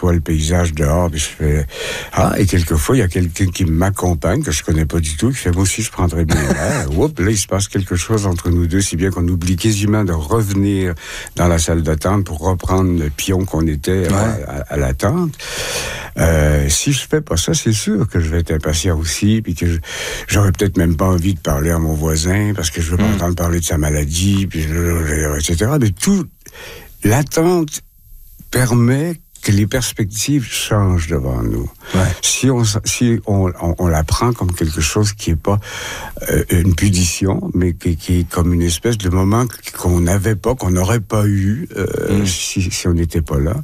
j'aperçois le paysage dehors, puis je fais et quelquefois il y a quelqu'un qui m'accompagne que je connais pas du tout, qui fait moi aussi je prendrais bien l'air. Oups, là il se passe quelque chose entre nous deux, si bien qu'on oublie quasiment de revenir dans la salle d'attente pour reprendre le pion qu'on était à l'attente. Si je fais pas ça, c'est sûr que je vais être impatient aussi, puis que j'aurais peut-être même pas envie de parler à mon voisin parce que je veux pas entendre parler de sa maladie, puis etc. Mais l'attente permet que les perspectives changent devant nous. Ouais. Si on la prend comme quelque chose qui est pas une punition, mais qui est comme une espèce de moment qu'on n'avait pas, qu'on n'aurait pas eu si on n'était pas là.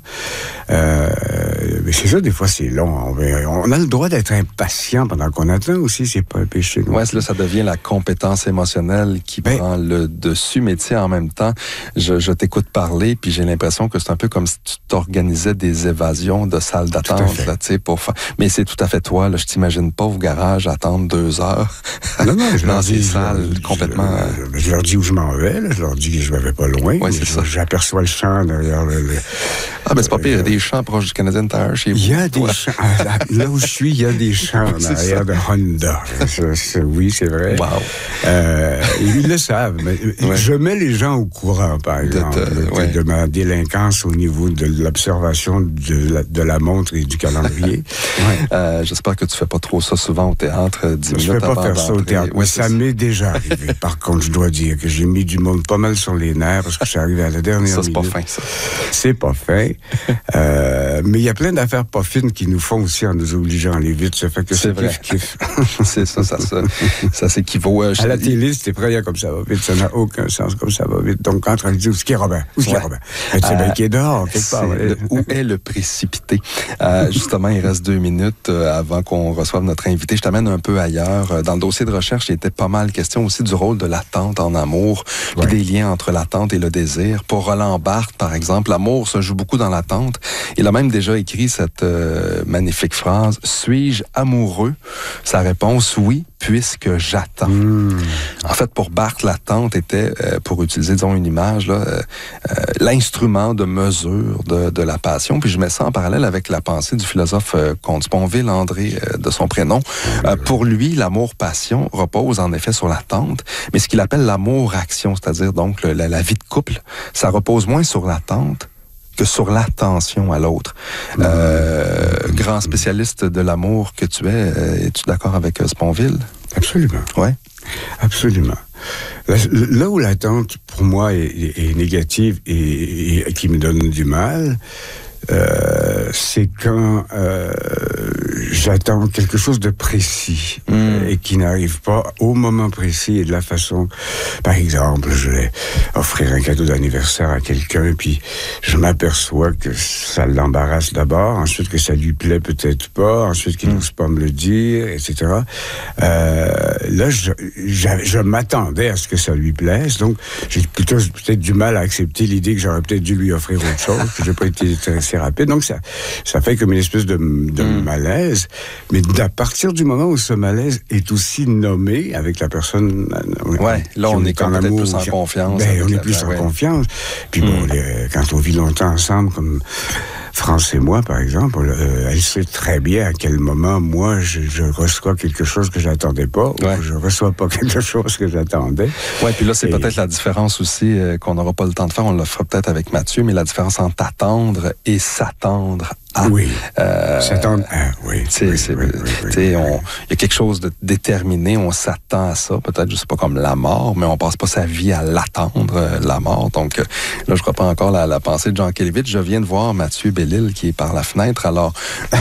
Mais c'est ça, des fois, c'est long. On a le droit d'être impatient pendant qu'on attend aussi, c'est pas un péché. Oui, là, ça devient la compétence émotionnelle qui prend le dessus, mais tu sais, en même temps, je t'écoute parler, puis j'ai l'impression que c'est un peu comme si tu t'organisais des évasions de salles d'attente, là, tu sais, pour faire. Mais c'est tout à fait toi, là. Je t'imagine pas au garage attendre 2 heures. Non, je dans leur ces dis, salles complètement. Je leur dis où je m'en vais, là. Je leur dis que je vais pas loin. Oui, c'est ça. J'aperçois le champ derrière le. Ah, ben c'est pas pire. Il y a des champs proches du Canadian Tire chez vous. Il y a des champs. Là où je suis, il y a des champs derrière de Honda. Oui, c'est vrai. Wow. Ils le savent. Mais je mets les gens au courant, par exemple, de ma délinquance au niveau de l'observation de la montre et du calendrier. J'espère que tu fais pas trop ça souvent au théâtre, 10 minutes avant. Je ne fais pas faire ça au théâtre, mais ça m'est déjà arrivé. Par contre, je dois dire que j'ai mis du monde pas mal sur les nerfs parce que je suis arrivé à la dernière minute. Ça, c'est pas fin, ça. C'est pas fin. Mais il y a plein d'affaires pas fines qui nous font aussi en nous obligeant à aller vite. Ça fait que c'est kiff. C'est ça s'équivaut. À la télé, c'était prêt comme ça va vite. Ça n'a aucun sens comme ça va vite. Donc, quand on dit où est-ce qu'il est Robin? Où est-ce qu'il est Robin? C'est bien qui est dehors, quelque part. Où est le précipité? Justement, il reste 2 minutes avant qu'on reçoive notre invité. Je t'amène un peu ailleurs. Dans le dossier de recherche, il était pas mal question aussi du rôle de l'attente en amour, puis des liens entre l'attente et le désir. Pour Roland Barthes, par exemple, l'amour se joue beaucoup dans l'attente. Il a même déjà écrit cette magnifique phrase « Suis-je amoureux? » Sa réponse « Oui, puisque j'attends. » En fait, pour Barthes, l'attente était, pour utiliser, disons, une image, là, l'instrument de mesure de la passion. Puis je mets ça en parallèle avec la pensée du philosophe Comte Sponville, André, de son prénom. Pour lui, l'amour-passion repose en effet sur l'attente, mais ce qu'il appelle l'amour-action, c'est-à-dire donc la vie de couple, ça repose moins sur l'attente que sur l'attention à l'autre. Grand spécialiste de l'amour que tu es, es-tu d'accord avec Sponville? Absolument. Ouais. Absolument. Là où l'attente, pour moi, est négative et qui me donne du mal, c'est quand j'attends quelque chose de précis et qui n'arrive pas au moment précis et de la façon. Par exemple, je vais offrir un cadeau d'anniversaire à quelqu'un, puis je m'aperçois que ça l'embarrasse d'abord, ensuite que ça lui plaît peut-être pas, ensuite qu'il n'ose pas me le dire, etc. Là, je m'attendais à ce que ça lui plaise, donc j'ai peut-être du mal à accepter l'idée que j'aurais peut-être dû lui offrir autre chose, que j'ai pas été très rapide. Donc, ça fait comme une espèce de malaise. Mais à partir du moment où ce malaise est aussi nommé avec la personne... là, on est quand même plus en confiance. On est plus en confiance. Puis bon, quand on vit longtemps ensemble, comme France et moi, par exemple, elle sait très bien à quel moment, moi, je reçois quelque chose que j'attendais pas, ou je reçois pas quelque chose que j'attendais. Oui, puis là, c'est peut-être la différence aussi qu'on n'aura pas le temps de faire, on le fera peut-être avec Mathieu, mais la différence entre attendre et s'attendre à. Oui. S'attendre à, oui. Il y a quelque chose de déterminé, on s'attend à ça, peut-être, je sais pas, comme la mort, mais on passe pas sa vie à l'attendre, la mort. Donc, là, je reprends encore la pensée de Jean Kelevitch. Je viens de voir Mathieu Bellil qui est par la fenêtre, alors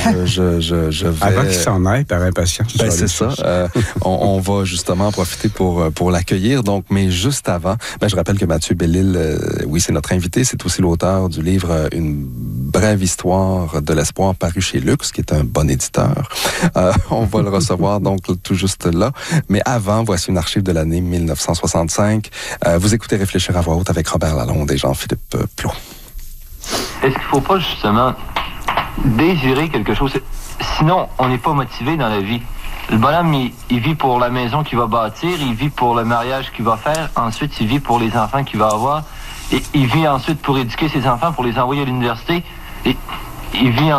je vais... Avant qu'il s'en aille, par impatience. C'est ça. On va justement en profiter pour l'accueillir. Donc, mais juste avant, je rappelle que Mathieu Bellil, c'est notre invité, c'est aussi l'auteur du livre Une brève histoire de l'espoir paru chez Lux, qui est un bon éditeur. On va le recevoir donc tout juste là. Mais avant, voici une archive de l'année 1965. Vous écoutez Réfléchir à voix haute avec Robert Lalonde et Jean-Philippe Plot. Est-ce qu'il ne faut pas justement désirer quelque chose? Sinon, on n'est pas motivé dans la vie. Le bonhomme, il vit pour la maison qu'il va bâtir, il vit pour le mariage qu'il va faire, ensuite il vit pour les enfants qu'il va avoir, et il vit ensuite pour éduquer ses enfants, pour les envoyer à l'université, et il vit